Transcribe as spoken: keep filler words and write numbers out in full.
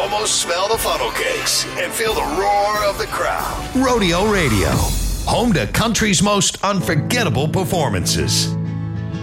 almost smell the funnel cakes and feel the roar of the crowd. Rodeo Radio, home to country's most unforgettable performances.